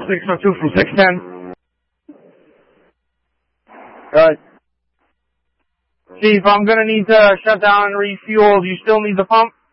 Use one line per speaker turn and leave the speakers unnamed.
602 from 610.
Right.
Chief, I'm gonna need to shut down and refuel. Do you still need the pump?